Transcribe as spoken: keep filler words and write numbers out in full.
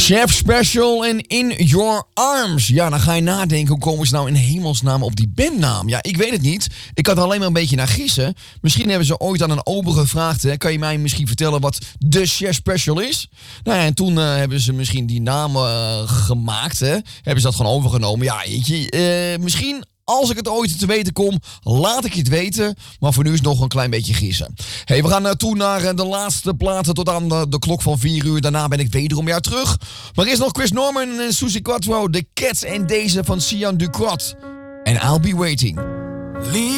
Chef Special en In Your Arms. Ja, dan ga je nadenken, hoe komen ze nou in hemelsnaam op die bandnaam? Ja, ik weet het niet. Ik kan er alleen maar een beetje naar gissen. Misschien hebben ze ooit aan een ober gevraagd, hè? Kan je mij misschien vertellen wat de Chef Special is? Nou ja, en toen uh, hebben ze misschien die naam uh, gemaakt, hè? Hebben ze dat gewoon overgenomen. Ja, weet je, uh, misschien... Als ik het ooit te weten kom, laat ik je het weten. Maar voor nu is het nog een klein beetje gissen. Hey, we gaan naartoe naar de laatste platen tot aan de, de klok van vier uur. Daarna ben ik wederom jaar terug. Maar eerst nog Chris Norman en Suzy Quatro, The Cats en deze van Sian Ducrot. En I'll Be Waiting.